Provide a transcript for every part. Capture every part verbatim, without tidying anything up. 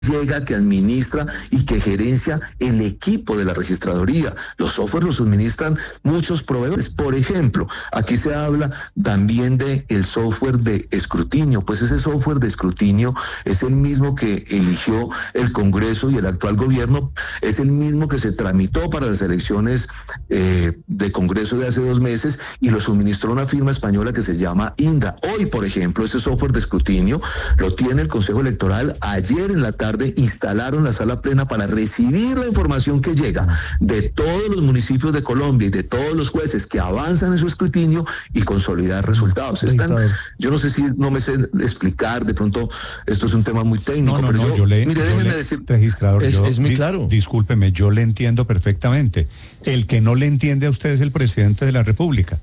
llega, que administra y que gerencia el equipo de la registraduría. Los software los suministran muchos proveedores. Por ejemplo, aquí se habla también de el software de escrutinio. Pues ese software de escrutinio es el mismo que eligió el Congreso y el actual gobierno, es el mismo que se tramitó para las elecciones eh, de Congreso de hace dos meses y lo suministró una firma española que se llama Indra. Hoy, por ejemplo, ese software de escrutinio lo tiene el Consejo Electoral. Ayer en la tarde instalaron la sala plena para recibir la información que llega de todos los municipios de Colombia y de todos los jueces que avanzan en su escrutinio y consolidar resultados. Están, yo no sé si no me sé explicar, de pronto esto es un tema muy técnico, no, no, pero no, yo, yo le, mire, yo déjenme le, decir... registrador, es, yo, es muy claro. Di, discúlpeme, yo le entiendo perfectamente. El que no le entiende a usted es el presidente de la República.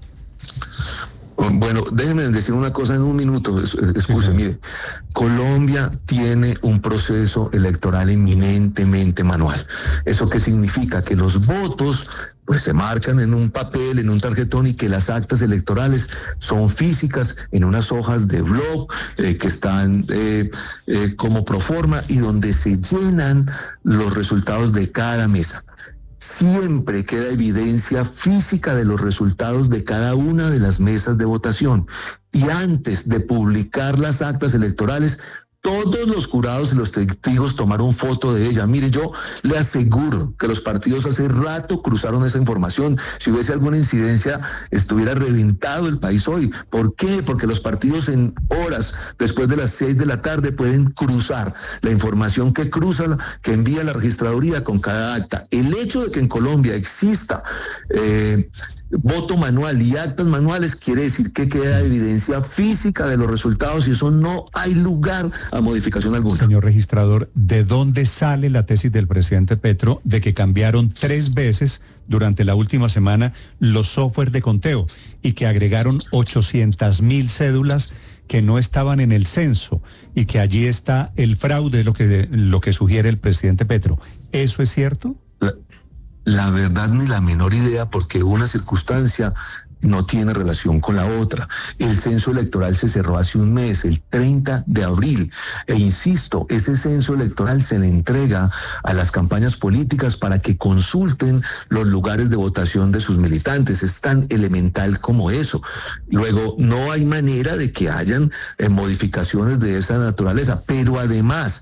Bueno, déjenme decir una cosa en un minuto, excuse, mire, Colombia tiene un proceso electoral eminentemente manual. ¿Eso qué significa? Que los votos pues se marcan en un papel, en un tarjetón, y que las actas electorales son físicas en unas hojas de blog eh, que están eh, eh, como proforma y donde se llenan los resultados de cada mesa. Siempre queda evidencia física de los resultados de cada una de las mesas de votación. Y antes de publicar las actas electorales, todos los jurados y los testigos tomaron foto de ella. Mire, yo le aseguro que los partidos hace rato cruzaron esa información. Si hubiese alguna incidencia, estuviera reventado el país hoy. ¿Por qué? Porque los partidos en horas después de las seis de la tarde pueden cruzar la información que cruza, que envía la registraduría con cada acta. El hecho de que en Colombia exista eh, voto manual y actas manuales quiere decir que queda evidencia física de los resultados y eso no hay lugar a modificación alguna. Señor registrador, ¿de dónde sale la tesis del presidente Petro de que cambiaron tres veces durante la última semana los software de conteo y que agregaron ochocientas mil cédulas que no estaban en el censo y que allí está el fraude, lo que, lo que sugiere el presidente Petro? ¿Eso es cierto? La, la verdad, ni la menor idea, porque una circunstancia no tiene relación con la otra. El censo electoral se cerró hace un mes, el treinta de abril, e insisto, ese censo electoral se le entrega a las campañas políticas para que consulten los lugares de votación de sus militantes. Es tan elemental como eso. Luego, no hay manera de que hayan eh, modificaciones de esa naturaleza, pero además,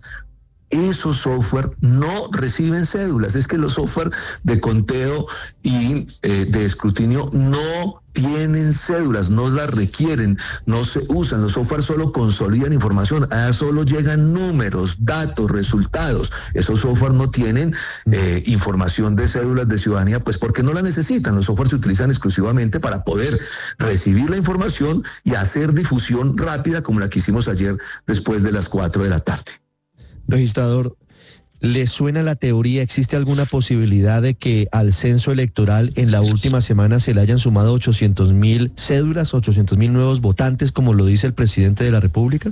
esos software no reciben cédulas. Es que los software de conteo y eh, de escrutinio no tienen cédulas, no las requieren, no se usan. Los software solo consolidan información, allá solo llegan números, datos, resultados. Esos software no tienen eh, información de cédulas de ciudadanía, pues porque no la necesitan. Los software se utilizan exclusivamente para poder recibir la información y hacer difusión rápida como la que hicimos ayer después de las cuatro de la tarde. Registrador, ¿le suena la teoría? ¿Existe alguna posibilidad de que al censo electoral en la última semana se le hayan sumado ochocientos mil cédulas, ochocientos mil nuevos votantes, como lo dice el presidente de la República?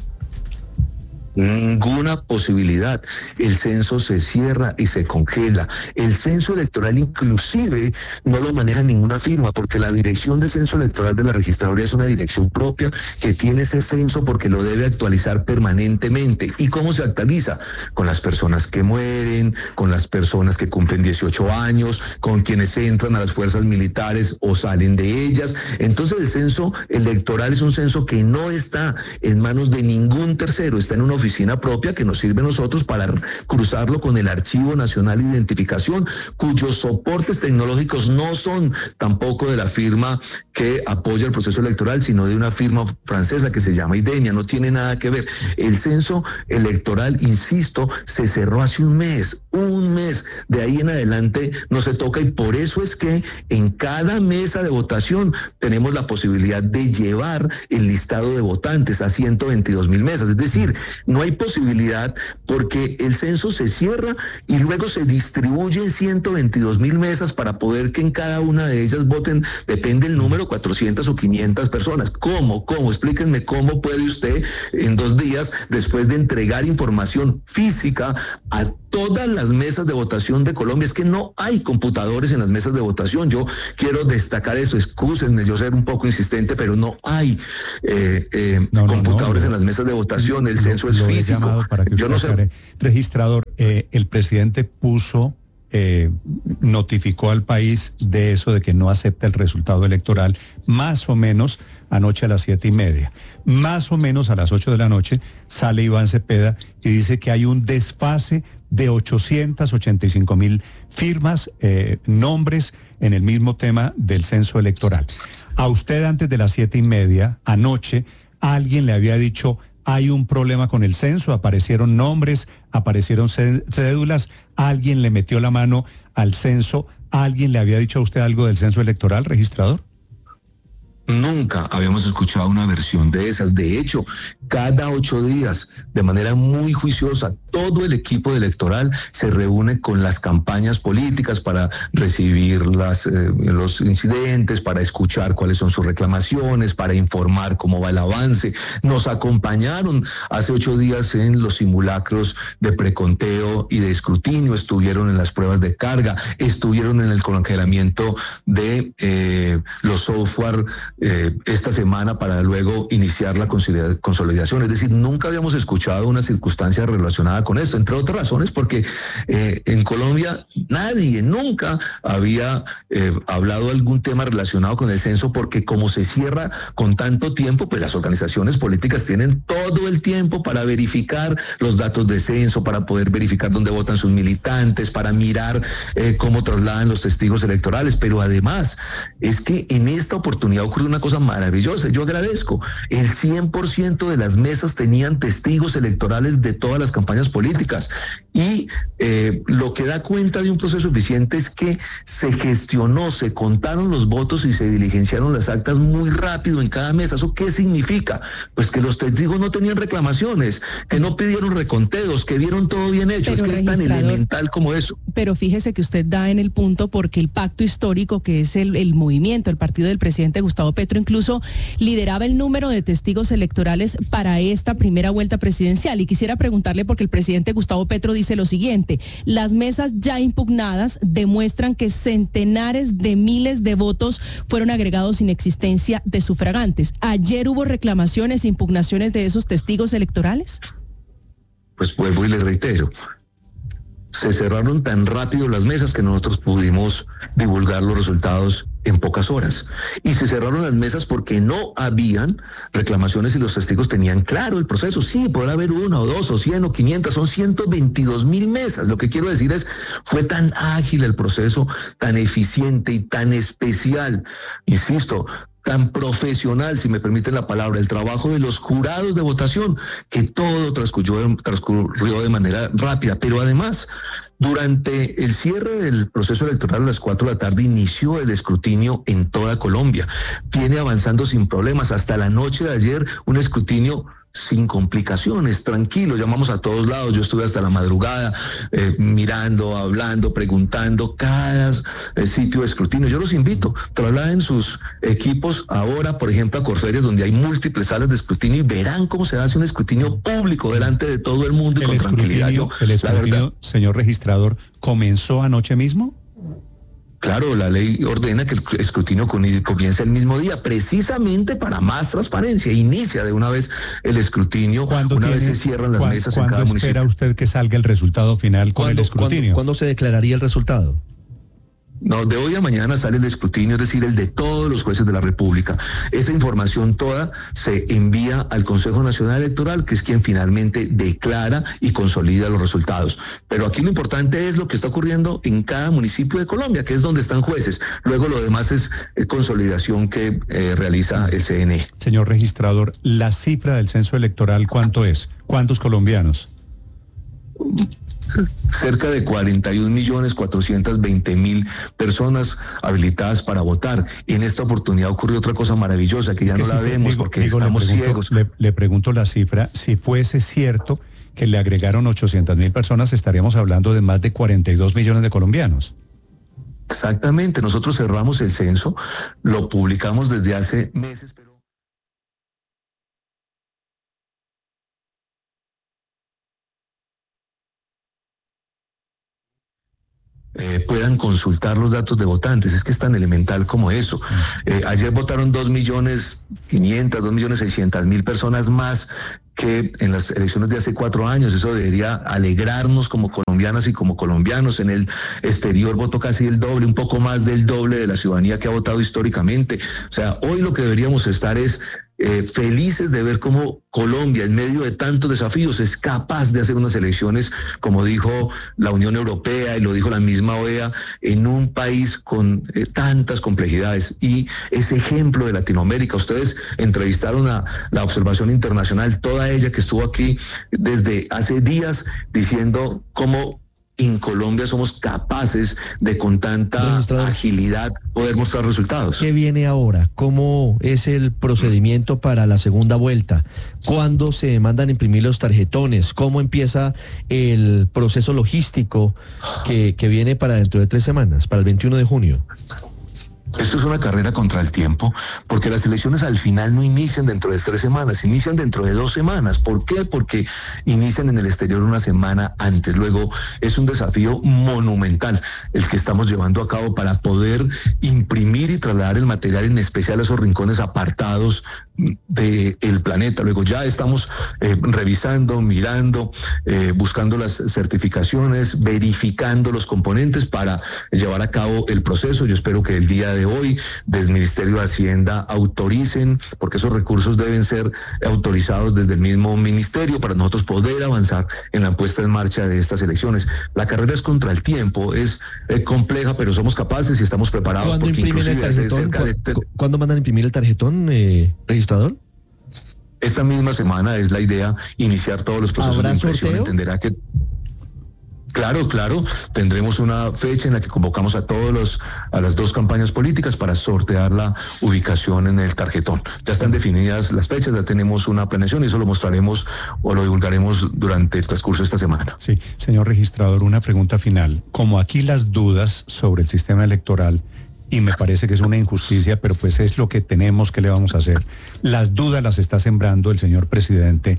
Ninguna posibilidad. El censo se cierra y se congela. El censo electoral inclusive no lo maneja ninguna firma, porque la dirección de censo electoral de la registraduría es una dirección propia que tiene ese censo porque lo debe actualizar permanentemente. ¿Y cómo se actualiza? Con las personas que mueren, con las personas que cumplen dieciocho años, con quienes entran a las fuerzas militares o salen de ellas. Entonces el censo electoral es un censo que no está en manos de ningún tercero, está en una oficina propia que nos sirve a nosotros para cruzarlo con el Archivo Nacional de Identificación, cuyos soportes tecnológicos no son tampoco de la firma que apoya el proceso electoral, sino de una firma francesa que se llama IDEMIA, no tiene nada que ver. El censo electoral, insisto, se cerró hace un mes, un mes, de ahí en adelante no se toca, y por eso es que en cada mesa de votación tenemos la posibilidad de llevar el listado de votantes a ciento veintidós mil mesas, es decir, no hay posibilidad porque el censo se cierra y luego se distribuye en ciento veintidós mil mesas para poder que en cada una de ellas voten, depende el número, cuatrocientas o quinientas personas. ¿Cómo? ¿Cómo? Explíquenme cómo puede usted en dos días, después de entregar información física a todas las mesas de votación de Colombia. Es que no hay computadores en las mesas de votación. Yo quiero destacar eso, excúsenme yo ser un poco insistente, pero no hay eh, eh, no, no, computadores no, en las mesas de votación. El lo, censo es lo he físico. llamado para que Yo usted no sé. aclare. Registrador, eh, el presidente puso, eh, notificó al país de eso, de que no acepta el resultado electoral, más o menos anoche a las siete y media. Más o menos a las ocho de la noche sale Iván Cepeda y dice que hay un desfase de ochocientas ochenta y cinco mil firmas, eh, nombres en el mismo tema del censo electoral. A usted antes de las siete y media, anoche, alguien le había dicho: hay un problema con el censo, aparecieron nombres, aparecieron cédulas, alguien le metió la mano al censo, alguien le había dicho a usted algo del censo electoral, registrador. Nunca habíamos escuchado una versión de esas. De hecho, cada ocho días, de manera muy juiciosa, todo el equipo electoral se reúne con las campañas políticas para recibir las, eh, los incidentes, para escuchar cuáles son sus reclamaciones, para informar cómo va el avance. Nos acompañaron hace ocho días en los simulacros de preconteo y de escrutinio, estuvieron en las pruebas de carga, estuvieron en el congelamiento de eh, los software Eh, esta semana para luego iniciar la consolidación. Es decir, nunca habíamos escuchado una circunstancia relacionada con esto, entre otras razones porque eh, en Colombia nadie nunca había eh, hablado de algún tema relacionado con el censo, porque como se cierra con tanto tiempo, pues las organizaciones políticas tienen todo el tiempo para verificar los datos de censo, para poder verificar dónde votan sus militantes, para mirar eh, cómo trasladan los testigos electorales. Pero además es que en esta oportunidad ocurre una cosa maravillosa. Yo agradezco, el cien por ciento de las mesas tenían testigos electorales de todas las campañas políticas, y eh, lo que da cuenta de un proceso eficiente es que se gestionó, se contaron los votos y se diligenciaron las actas muy rápido en cada mesa. ¿Eso qué significa? Pues que los testigos no tenían reclamaciones, que no pidieron reconteos, que vieron todo bien hecho. Pero, es que es tan elemental como eso. Pero fíjese que usted da en el punto, porque el pacto histórico, que es el, el movimiento, el partido del presidente Gustavo Petro, incluso lideraba el número de testigos electorales para esta primera vuelta presidencial. Y quisiera preguntarle, porque el presidente Gustavo Petro dice lo siguiente: las mesas ya impugnadas demuestran que centenares de miles de votos fueron agregados sin existencia de sufragantes. ¿Ayer hubo reclamaciones, impugnaciones de esos testigos electorales? Pues vuelvo y le reitero, se cerraron tan rápido las mesas que nosotros pudimos divulgar los resultados en pocas horas. Y se cerraron las mesas porque no habían reclamaciones y los testigos tenían claro el proceso. Sí, podrá haber una o dos o cien o quinientas, son ciento veintidós mil mesas. Lo que quiero decir es, fue tan ágil el proceso, tan eficiente y tan especial, insisto, tan profesional, si me permiten la palabra, el trabajo de los jurados de votación, que todo transcurrió, transcurrió de manera rápida. Pero además, durante el cierre del proceso electoral a las cuatro de la tarde inició el escrutinio en toda Colombia. Viene avanzando sin problemas. Hasta la noche de ayer, un escrutinio sin complicaciones, tranquilo, llamamos a todos lados. Yo estuve hasta la madrugada eh, mirando, hablando, preguntando cada eh, sitio de escrutinio. Yo los invito, trasladen sus equipos ahora, por ejemplo, a Corferias, donde hay múltiples salas de escrutinio, y verán cómo se hace un escrutinio público delante de todo el mundo y el con tranquilidad. Yo, el escrutinio, señor registrador, ¿comenzó anoche mismo? Claro, la ley ordena que el escrutinio comience el mismo día, precisamente para más transparencia. Inicia de una vez el escrutinio, una tiene, vez se cierran las ¿cuándo, mesas en cada municipio. ¿Cuándo espera usted que salga el resultado final con el escrutinio? ¿cuándo, ¿Cuándo se declararía el resultado? No, de hoy a mañana sale el escrutinio, es decir, el de todos los jueces de la República. Esa información toda se envía al Consejo Nacional Electoral, que es quien finalmente declara y consolida los resultados. Pero aquí lo importante es lo que está ocurriendo en cada municipio de Colombia, que es donde están jueces. Luego lo demás es eh, consolidación que eh, realiza el C N E. Señor registrador, la cifra del censo electoral, ¿cuánto es? ¿Cuántos colombianos? Cerca de cuarenta y un millones cuatrocientos veinte mil personas habilitadas para votar. En esta oportunidad ocurrió otra cosa maravillosa que es ya que no si la vemos digo, porque digo, estamos le pregunto, ciegos. Le, le pregunto la cifra, si fuese cierto que le agregaron ochocientas mil personas, estaríamos hablando de más de cuarenta y dos millones de colombianos. Exactamente, nosotros cerramos el censo, lo publicamos desde hace meses, pero eh, puedan consultar los datos de votantes. Es que es tan elemental como eso. Eh, ayer votaron dos millones quinientas, dos millones seiscientas mil personas más que en las elecciones de hace cuatro años. Eso debería alegrarnos como colombianas y como colombianos. En el exterior votó casi el doble, un poco más del doble de la ciudadanía que ha votado históricamente. O sea, hoy lo que deberíamos estar es eh, felices de ver cómo Colombia, en medio de tantos desafíos, es capaz de hacer unas elecciones, como dijo la Unión Europea y lo dijo la misma O E A, en un país con eh, tantas complejidades. Y ese ejemplo de Latinoamérica, ustedes entrevistaron a la Observación Internacional, toda ella que estuvo aquí desde hace días diciendo cómo en Colombia somos capaces de con tanta agilidad poder mostrar resultados. ¿Qué viene ahora? ¿Cómo es el procedimiento para la segunda vuelta? ¿Cuándo se mandan a imprimir los tarjetones? ¿Cómo empieza el proceso logístico que, que viene para dentro de tres semanas, para el veintiuno de junio? Esto es una carrera contra el tiempo, porque las elecciones al final no inician dentro de tres semanas, inician dentro de dos semanas. ¿Por qué? Porque inician en el exterior una semana antes. Luego es un desafío monumental el que estamos llevando a cabo para poder imprimir y trasladar el material, en especial a esos rincones apartados del planeta. Luego ya estamos eh, revisando, mirando, eh, buscando las certificaciones, verificando los componentes para llevar a cabo el proceso. Yo espero que el día de hoy desde el Ministerio de Hacienda autoricen, porque esos recursos deben ser autorizados desde el mismo ministerio para nosotros poder avanzar en la puesta en marcha de estas elecciones. La carrera es contra el tiempo, es eh, compleja, pero somos capaces y estamos preparados. ¿Cuándo porque imprimen el tarjetón? De... ¿Cuándo mandan a imprimir el tarjetón, eh, registrador? Esta misma semana es la idea, iniciar todos los procesos de impresión. ¿Sorteo? Entenderá que Claro, claro, tendremos una fecha en la que convocamos a todos los, a las dos campañas políticas para sortear la ubicación en el tarjetón. Ya están definidas las fechas, ya tenemos una planeación y eso lo mostraremos o lo divulgaremos durante el transcurso de esta semana. Sí, señor registrador, una pregunta final. Como aquí las dudas sobre el sistema electoral, y me parece que es una injusticia, pero pues es lo que tenemos, que le vamos a hacer. Las dudas las está sembrando el señor presidente.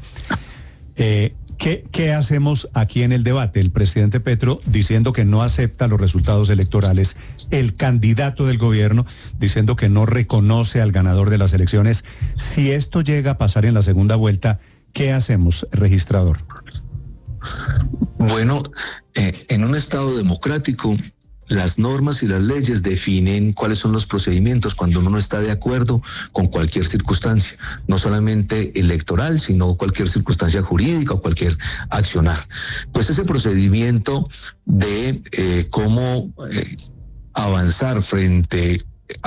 Eh, ¿Qué, ¿Qué hacemos aquí en el debate? El presidente Petro diciendo que no acepta los resultados electorales, el candidato del gobierno diciendo que no reconoce al ganador de las elecciones. Si esto llega a pasar en la segunda vuelta, ¿qué hacemos, registrador? Bueno, eh, en un Estado democrático, las normas y las leyes definen cuáles son los procedimientos cuando uno no está de acuerdo con cualquier circunstancia, no solamente electoral, sino cualquier circunstancia jurídica o cualquier accionar. Pues ese procedimiento de eh, cómo eh, avanzar frente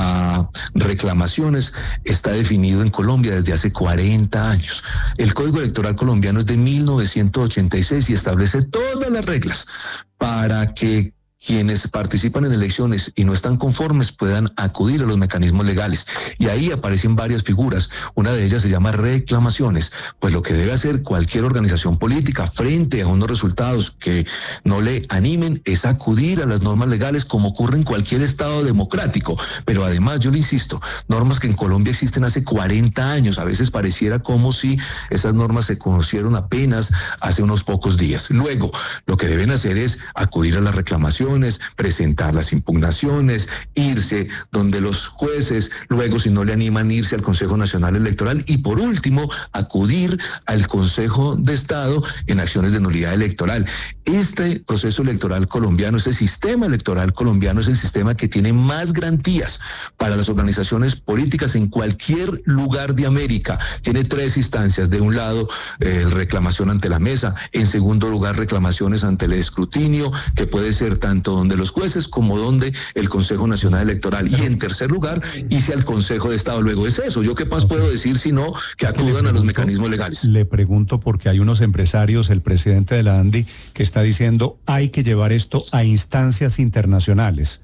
a reclamaciones está definido en Colombia desde hace cuarenta años. El Código Electoral colombiano es de mil novecientos ochenta y seis y establece todas las reglas para que quienes participan en elecciones y no están conformes puedan acudir a los mecanismos legales. Y ahí aparecen varias figuras. Una de ellas se llama reclamaciones. Pues lo que debe hacer cualquier organización política frente a unos resultados que no le animen es acudir a las normas legales, como ocurre en cualquier Estado democrático. Pero además, yo le insisto, normas que en Colombia existen hace cuarenta años. A veces pareciera como si esas normas se conocieron apenas hace unos pocos días. Luego, lo que deben hacer es acudir a las reclamaciones, presentar las impugnaciones, irse donde los jueces, luego si no le animan, irse al Consejo Nacional Electoral y por último acudir al Consejo de Estado en acciones de nulidad electoral. Este proceso electoral colombiano, este sistema electoral colombiano es el sistema que tiene más garantías para las organizaciones políticas en cualquier lugar de América. Tiene tres instancias. De un lado, eh, reclamación ante la mesa. En segundo lugar, reclamaciones ante el escrutinio, que puede ser tanto donde los jueces como donde el Consejo Nacional Electoral. Y en tercer lugar, irse al Consejo de Estado. Luego es eso. ¿Yo qué más puedo decir sino que es que acudan pregunto, a los mecanismos legales? Le pregunto porque hay unos empresarios, el presidente de la ANDI, que está diciendo hay que llevar esto a instancias internacionales.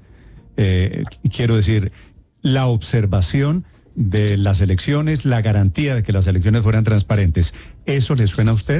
Eh, quiero decir, la observación de las elecciones, la garantía de que las elecciones fueran transparentes. ¿Eso le suena a usted?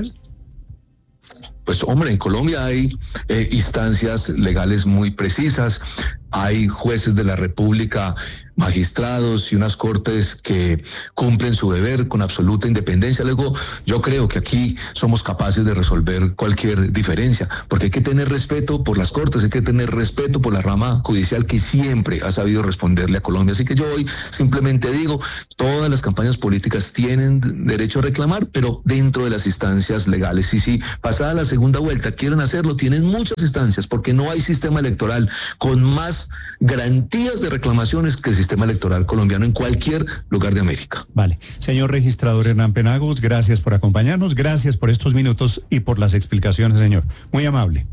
Pues hombre, en Colombia hay eh, instancias legales muy precisas, hay jueces de la República, magistrados y unas cortes que cumplen su deber con absoluta independencia. Luego, yo creo que aquí somos capaces de resolver cualquier diferencia, porque hay que tener respeto por las cortes, hay que tener respeto por la rama judicial que siempre ha sabido responderle a Colombia. Así que yo hoy simplemente digo, todas las campañas políticas tienen derecho a reclamar, pero dentro de las instancias legales. Y si pasada la segunda vuelta quieren hacerlo, tienen muchas instancias, porque no hay sistema electoral con más garantías de reclamaciones que el sistema electoral colombiano en cualquier lugar de América. Vale. Señor registrador Hernán Penagos, gracias por acompañarnos, gracias por estos minutos y por las explicaciones, señor. Muy amable.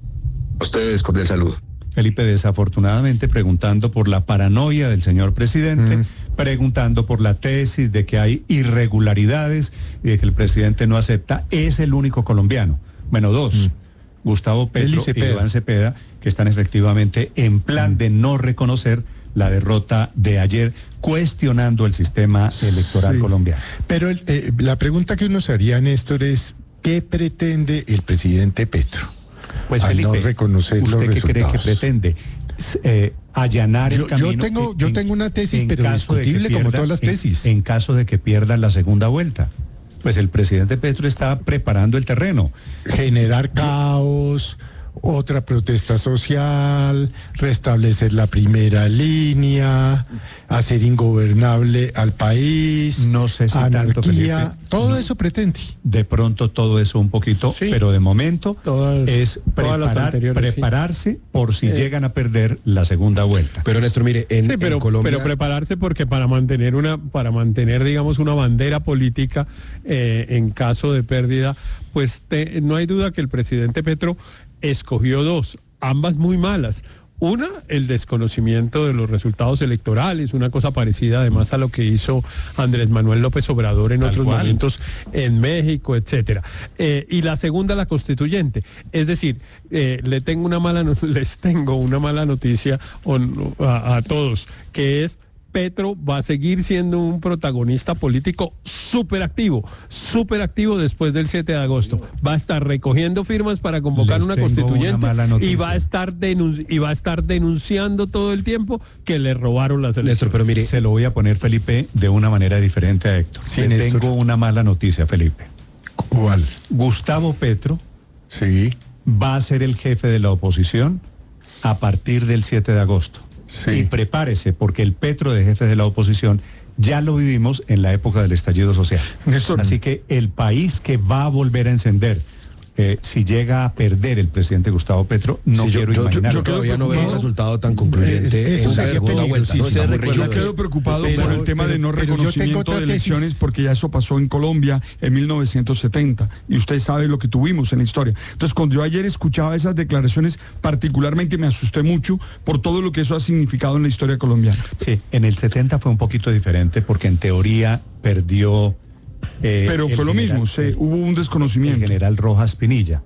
A ustedes, cordial saludo. Felipe, desafortunadamente preguntando por la paranoia del señor presidente, mm. preguntando por la tesis de que hay irregularidades y de que el presidente no acepta, es el único colombiano. Bueno, dos. Mm. Gustavo Petro y Iván Cepeda, que están efectivamente en plan de no reconocer la derrota de ayer, cuestionando el sistema electoral sí. colombiano. Pero el, eh, la pregunta que uno se haría, Néstor, es ¿qué pretende el presidente Petro? Pues al Felipe, no reconocer ¿usted los qué resultados? cree que pretende? Eh, allanar el yo, camino. Yo tengo, en, yo tengo una tesis, pero discutible pierda, como todas las tesis. En, en caso de que pierda la segunda vuelta. Pues el presidente Petro está preparando el terreno. Generar caos, otra protesta social, restablecer la primera línea, hacer ingobernable al país, no sé si anarquía, tanto, Felipe, todo no, eso pretende. De pronto todo eso un poquito, sí, pero de momento todas, es preparar, prepararse sí. por si eh. llegan a perder la segunda vuelta. Pero Néstor, mire, en, sí, pero, en Colombia... pero prepararse porque para mantener una, para mantener, digamos, una bandera política eh, en caso de pérdida, pues te, no hay duda que el presidente Petro escogió dos, ambas muy malas. Una, el desconocimiento de los resultados electorales, una cosa parecida además a lo que hizo Andrés Manuel López Obrador en Tal otros cual. momentos en México, etcétera. Eh, y la segunda, la constituyente. Es decir, eh, le tengo una mala no- les tengo una mala noticia on, a, a todos, que es Petro va a seguir siendo un protagonista político súper activo, súper activo después del siete de agosto. Va a estar recogiendo firmas para convocar Les una tengo constituyente una y va a estar denun- y va a estar denunciando todo el tiempo que le robaron las elecciones. Néstor, pero mire, se lo voy a poner, Felipe, de una manera diferente a Héctor. Sí, Le Néstor. tengo una mala noticia, Felipe. ¿Cuál? Gustavo Petro sí. va a ser el jefe de la oposición a partir del siete de agosto. Sí. Y prepárese, porque el Petro de jefe de la oposición ya lo vivimos en la época del estallido social. Néstor. Así que el país que va a volver a encender, eh, si llega a perder el presidente Gustavo Petro, no sí, quiero yo, imaginar. Yo, yo todavía no veo un resultado tan concluyente eh, en la segunda vuelta. No, yo quedo preocupado pero, por el tema pero, de no reconocimiento de elecciones tesis. Porque ya eso pasó en Colombia en mil novecientos setenta y usted sabe lo que tuvimos en la historia. Entonces, cuando yo ayer escuchaba esas declaraciones, particularmente me asusté mucho por todo lo que eso ha significado en la historia colombiana. Sí, en el setenta fue un poquito diferente porque en teoría perdió... Eh, pero fue lo general, mismo, se, el, hubo un desconocimiento. El general Rojas Pinilla.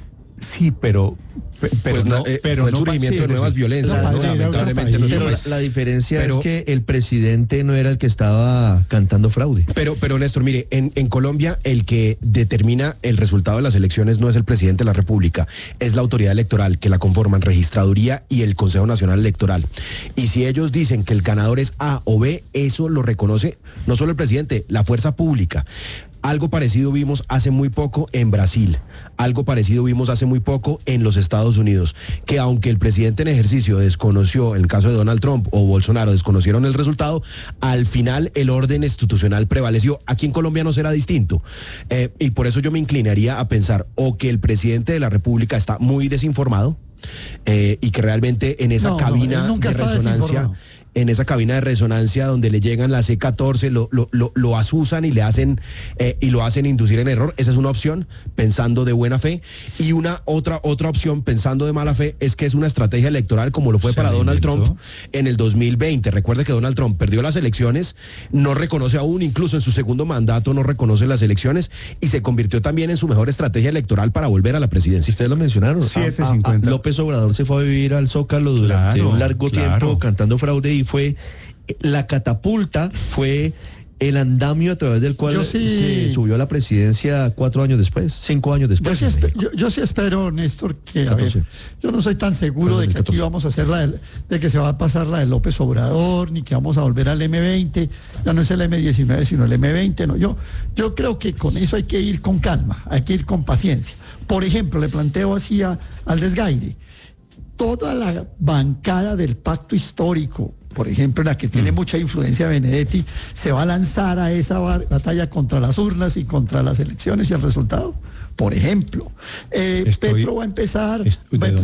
Sí, pero... Pero pues no, eh, pero fue el no surgimiento de nuevas violencias, no, ¿no? Lamentablemente no pero la, la diferencia pero, es que el presidente no era el que estaba cantando fraude. Pero, pero Néstor, mire, en, en Colombia el que determina el resultado de las elecciones no es el presidente de la República, es la autoridad electoral que la conforman Registraduría y el Consejo Nacional Electoral. Y si ellos dicen que el ganador es A o B, eso lo reconoce no solo el presidente, la fuerza pública. Algo parecido vimos hace muy poco en Brasil, algo parecido vimos hace muy poco en los Estados Unidos, que aunque el presidente en ejercicio desconoció, en el caso de Donald Trump o Bolsonaro desconocieron el resultado, al final el orden institucional prevaleció. Aquí en Colombia no será distinto. Eh, y por eso yo me inclinaría a pensar o que el presidente de la República está muy desinformado eh, y que realmente en esa no, cabina no, de resonancia... en esa cabina de resonancia donde le llegan las C catorce, lo, lo, lo, lo asusan y le hacen eh, y lo hacen inducir en error. Esa es una opción, pensando de buena fe. Y una otra, otra opción, pensando de mala fe, es que es una estrategia electoral como lo fue para Donald Trump en el dos mil veinte. Recuerde que Donald Trump perdió las elecciones, no reconoce aún, incluso en su segundo mandato no reconoce las elecciones y se convirtió también en su mejor estrategia electoral para volver a la presidencia. Ustedes lo mencionaron. Sí, a, ese a, a López Obrador se fue a vivir al Zócalo durante claro, un largo claro. tiempo cantando fraude y fue la catapulta, fue el andamio a través del cual sí, se subió a la presidencia cuatro años después, cinco años después. Yo sí, espe yo, yo sí espero, Néstor, que a ver, yo no soy tan seguro de que aquí vamos a hacer la de, de que se va a pasar la de López Obrador, ni que vamos a volver al eme veinte, ya no es el eme diecinueve, sino el eme veinte, no. Yo, yo creo que con eso hay que ir con calma, hay que ir con paciencia. Por ejemplo, le planteo así a, al Desgaire, toda la bancada del pacto histórico, por ejemplo, la que tiene mucha influencia Benedetti, se va a lanzar a esa batalla contra las urnas y contra las elecciones y el resultado. Por ejemplo, eh, Estoy... Petro va a empezar... Est...